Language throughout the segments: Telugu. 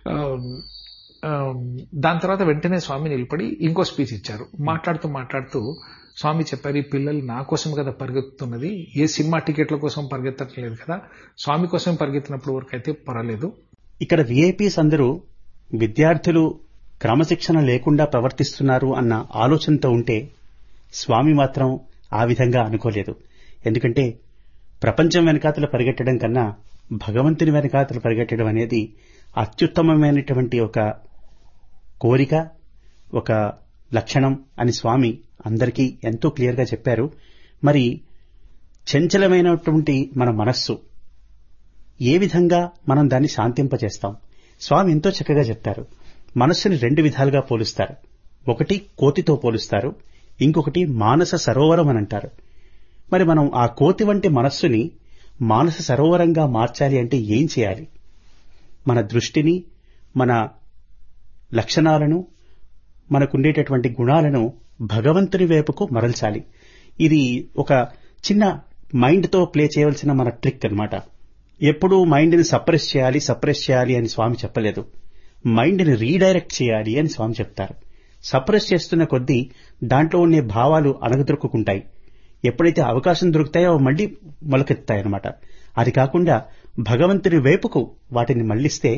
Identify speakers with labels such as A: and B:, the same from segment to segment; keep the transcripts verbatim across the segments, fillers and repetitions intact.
A: దాని తర్వాత వెంటనే స్వామి నిలబడి ఇంకో స్పీచ్ ఇచ్చారు. మాట్లాడుతూ మాట్లాడుతూ స్వామి చెప్పారు, ఈ పిల్లలు నా కోసం కదా పరిగెత్తుతున్నది, ఏ సినిమా టికెట్ల కోసం పరిగెత్తట్లేదు కదా, స్వామి కోసం పరిగెత్తినప్పుడు వరకు అయితే పర్వాలేదు.
B: ఇక్కడ విఐపీస్ అందరూ విద్యార్థులు క్రమశిక్షణ లేకుండా ప్రవర్తిస్తున్నారు అన్న ఆలోచనతో ఉంటే స్వామి మాత్రం ఆ విధంగా అనుకోలేదు. ఎందుకంటే ప్రపంచం వెనకాతల పరిగెట్టడం కన్నా భగవంతుని వెనకాతల పరిగెట్టడం అనేది అత్యుత్తమమైనటువంటి ఒక కోరిక, ఒక లక్షణం అని స్వామి అందరికీ ఎంతో క్లియర్ గా చెప్పారు. మరి చంచలమైనటువంటి మన మనస్సు ఏ విధంగా మనం దాన్ని శాంతింపచేస్తాం? స్వామి ఎంతో చక్కగా చెప్తారు. మనస్సుని రెండు విధాలుగా పోలుస్తారు. ఒకటి కోతితో పోలుస్తారు, ఇంకొకటి మానస సరోవరం అని అంటారు. మరి మనం ఆ కోతి వంటి మనస్సుని మానస సరోవరంగా మార్చాలి అంటే ఏం చేయాలి? మన దృష్టిని, మన లక్షణాలను, మనకుండేటటువంటి గుణాలను భగవంతుని వైపుకు మరల్చాలి. ఇది ఒక చిన్న మైండ్ తో ప్లే చేయవలసిన మన ట్రిక్ అన్నమాట. ఎప్పుడూ మైండ్ ని సప్రెస్ చేయాలి సప్రెస్ చేయాలి అని స్వామి చెప్పలేదు. మైండ్ ని రీడైరెక్ట్ చేయాలి అని స్వామి చెప్తారు. సప్రెస్ చేస్తున్న కొద్దీ దాంట్లో ఉండే భావాలు అణగదొరుక్కుంటాయి. ఎప్పుడైతే అవకాశం దొరుకుతాయో మళ్లీ మొలకెత్తాయన్నమాట. అది కాకుండా భగవంతుని వైపుకు వాటిని మళ్లిస్తే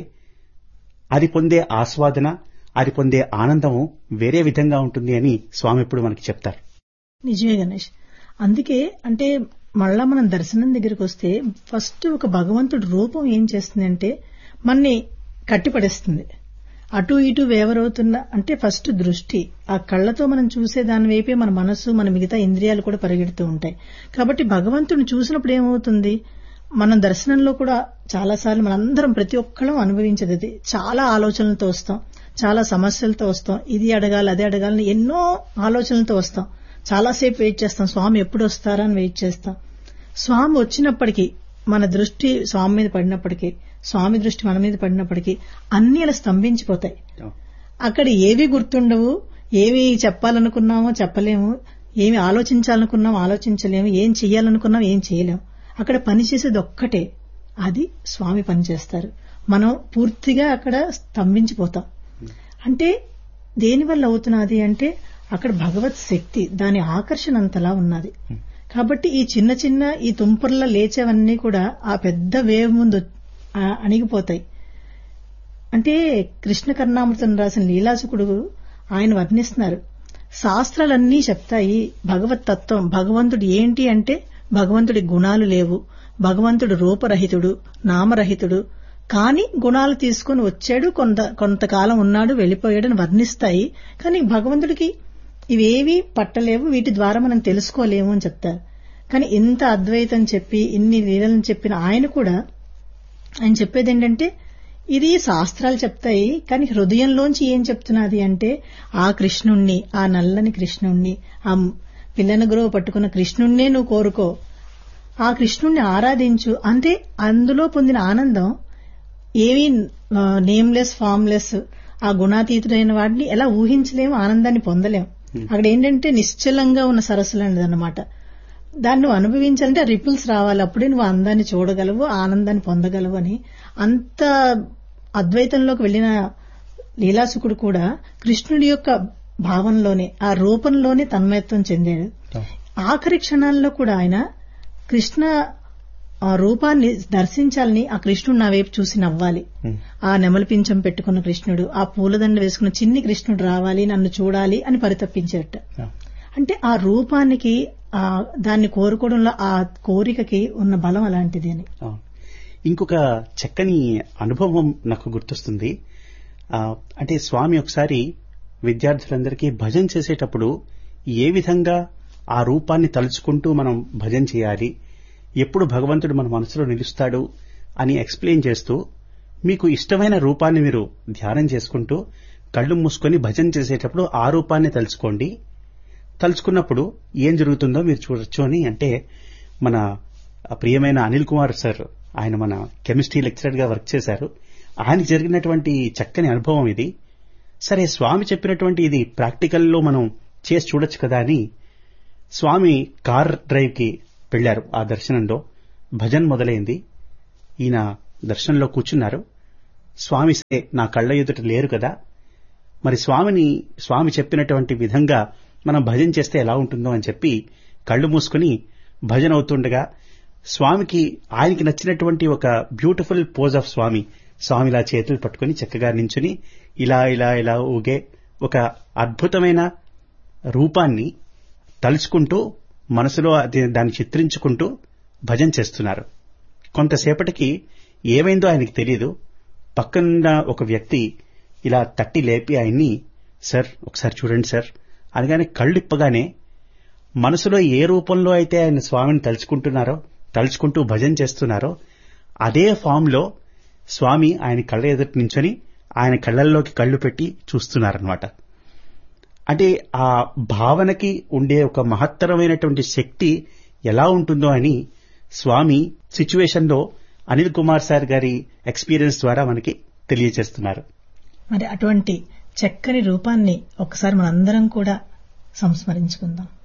B: అది పొందే ఆస్వాదన, అది పొందే ఆనందము వేరే విధంగా ఉంటుంది అని స్వామి ఎప్పుడు మనకి చెప్తారు.
C: నిజమే గణేష్. అందుకే అంటే మళ్ళా మనం దర్శనం దగ్గరికి వస్తే ఫస్ట్ ఒక భగవంతుడి రూపం ఏం చేస్తుందంటే మనని కట్టిపడేస్తుంది. అటు ఇటు వేవరవుతున్న అంటే ఫస్ట్ దృష్టి, ఆ కళ్లతో మనం చూసే దాని వైపే మన మనస్సు, మన మిగతా ఇంద్రియాలు కూడా పరిగెడుతూ ఉంటాయి. కాబట్టి భగవంతుడిని చూసినప్పుడు ఏమవుతుంది, మనం దర్శనంలో కూడా చాలాసార్లు మనందరం ప్రతి ఒక్కళ్ళం అనుభవించేది అది. చాలా ఆలోచనలతో వస్తాం, చాలా సమస్యలతో వస్తాం, ఇది అడగాలి అదే అడగాలని ఎన్నో ఆలోచనలతో వస్తాం. చాలాసేపు వెయిట్ చేస్తాం, స్వామి ఎప్పుడు వస్తారా అని వెయిట్ చేస్తాం. స్వామి వచ్చినప్పటికీ మన దృష్టి స్వామి మీద పడినప్పటికీ, స్వామి దృష్టి మన మీద పడినప్పటికీ అన్ని అలా స్తంభించిపోతాయి. అక్కడ ఏవి గుర్తుండవు, ఏవి చెప్పాలనుకున్నామో చెప్పలేము, ఏమి ఆలోచించాలనుకున్నామో ఆలోచించలేము, ఏం చెయ్యాలనుకున్నాం ఏం చేయలేము. అక్కడ పనిచేసేది ఒక్కటే, అది స్వామి పనిచేస్తారు. మనం పూర్తిగా అక్కడ స్తంభించిపోతాం. అంటే దేనివల్ల అవుతున్నది అంటే అక్కడ భగవత్ శక్తి, దాని ఆకర్షణ అంతలా ఉన్నది. కాబట్టి ఈ చిన్న చిన్న ఈ తుంపర్ల లేచేవన్నీ కూడా ఆ పెద్ద వేవ్ ముందు అణిగిపోతాయి. అంటే కృష్ణ కర్ణామృతం రాసిన లీలాసుకుడు ఆయన వర్ణిస్తున్నారు. శాస్త్రాలన్నీ చెప్తాయి భగవత్ తత్వం, భగవంతుడు ఏంటి అంటే భగవంతుడి గుణాలు లేవు, భగవంతుడు రూపరహితుడు, నామరహితుడు, కానీ గుణాలు తీసుకుని వచ్చాడు, కొంత కొంతకాలం ఉన్నాడు వెళ్లిపోయాడని వర్ణిస్తాయి. కానీ భగవంతుడికి ఇవేవి పట్టలేవు, వీటి ద్వారా మనం తెలుసుకోలేము అని చెప్తారు. కానీ ఇంత అద్వైతం చెప్పి ఇన్ని లీలను చెప్పిన ఆయన కూడా ఆయన చెప్పేది ఏంటంటే ఇది శాస్త్రాలు చెప్తాయి, కానీ హృదయంలోంచి ఏం చెప్తున్నది అంటే ఆ కృష్ణుణ్ణి, ఆ నల్లని కృష్ణుణ్ణి, ఆ పిల్లని గురువు పట్టుకున్న కృష్ణుణ్ణే నువ్వు కోరుకో, ఆ కృష్ణుణ్ణి ఆరాధించు. అంతే. అందులో పొందిన ఆనందం ఏమీ నేమ్లెస్ ఫామ్లెస్ ఆ గుణాతీతుడైన వాడిని ఎలా ఊహించలేము, ఆనందాన్ని పొందలేం. అక్కడ ఏంటంటే నిశ్చలంగా ఉన్న సరస్సు లాంటిది అన్నమాట. దాన్ని నువ్వు అనుభవించాలంటే రిపుల్స్ రావాలి, అప్పుడే నువ్వు అందాన్ని చూడగలవు, ఆనందాన్ని పొందగలవు అని. అంత అద్వైతంలోకి వెళ్లిన లీలాసుకుడు కూడా కృష్ణుడి యొక్క భావంలోనే, ఆ రూపంలోనే తన్మయత్వం చెందాడు. ఆఖరి క్షణాల్లో కూడా ఆయన కృష్ణ ఆ రూపాన్ని దర్శించాలని, ఆ కృష్ణుడు నా వైపు చూసి నవ్వాలి, ఆ నెమలి పింఛం పెట్టుకున్న కృష్ణుడు, ఆ పూలదండ వేసుకున్న చిన్ని కృష్ణుడు రావాలి, నన్ను చూడాలి అని పరితపించేట. అంటే ఆ రూపానికి, ఆ దాన్ని కోరుకోవడంలో ఆ కోరికకి ఉన్న బలం అలాంటిది అని.
B: ఇంకొక చక్కని అనుభవం నాకు గుర్తొస్తుంది. అంటే స్వామి ఒకసారి విద్యార్థులందరికీ భజన చేసేటప్పుడు ఏ విధంగా ఆ రూపాన్ని తలుచుకుంటూ మనం భజన చేయాలి, ఎప్పుడు భగవంతుడు మన మనసులో నిలుస్తాడు అని ఎక్స్ప్లెయిన్ చేస్తూ, మీకు ఇష్టమైన రూపాన్ని మీరు ధ్యానం చేసుకుంటూ కళ్ళు మూసుకొని భజన చేసేటప్పుడు ఆ రూపాన్ని తలుచుకోండి, తలుచుకున్నప్పుడు ఏం జరుగుతుందో మీరు చూడొచ్చు అని. అంటే మన ప్రియమైన అనిల్ కుమార్ సార్, ఆయన మన కెమిస్ట్రీ లెక్చరర్ గా వర్క్ చేశారు, ఆయనకి జరిగినటువంటి చక్కని అనుభవం ఇది. సరే, స్వామి చెప్పినటువంటి ఇది ప్రాక్టికల్లో మనం చేసి చూడొచ్చు కదా అని స్వామి కార్ డ్రైవ్ కి వెళ్లారు. ఆ దర్శనంలో భజన్ మొదలైంది. ఈయన దర్శనంలో కూర్చున్నారు. స్వామి సరే నా కళ్ళ ఎదుట లేరు కదా, మరి స్వామిని స్వామి చెప్పినటువంటి విధంగా మనం భజన చేస్తే ఎలా ఉంటుందో అని చెప్పి కళ్ళు మూసుకుని భజన అవుతుండగా స్వామికి ఆయనకి నచ్చినటువంటి ఒక బ్యూటిఫుల్ పోజ్ ఆఫ్ స్వామి స్వామిలా చేతులు పట్టుకుని చక్కగా నించుని ఇలా ఇలా ఇలా ఊగే ఒక అద్భుతమైన రూపాన్ని తలుచుకుంటూ మనసులో అది దాన్ని చిత్రించుకుంటూ భజన చేస్తున్నారు. కొంతసేపటికి ఏమైందో ఆయనకి తెలియదు. పక్కనున్న ఒక వ్యక్తి ఇలా తట్టి లేపి ఆయన్ని, సార్ ఒకసారి చూడండి సార్ అనగానే కళ్ళిప్పగానే మనసులో ఏ రూపంలో అయితే ఆయన స్వామిని తలుచుకుంటున్నారో తలుచుకుంటూ భజన చేస్తున్నారో అదే ఫామ్ లో స్వామి ఆయన కళ్ళ ఎదుటి నించొని ఆయన కళ్ళల్లోకి కళ్ళు పెట్టి చూస్తున్నారన్నమాట. అంటే ఆ భావనకి ఉండే ఒక మహత్తరమైనటువంటి శక్తి ఎలా ఉంటుందో అని స్వామి సిచ్యువేషన్ లో అనిల్ కుమార్ సార్ గారి ఎక్స్పీరియన్స్ ద్వారా మనకి తెలియజేస్తున్నారు.
C: మరి అటువంటి చక్కని రూపాన్ని ఒకసారి మనందరం కూడా సంస్మరించుకుందాం.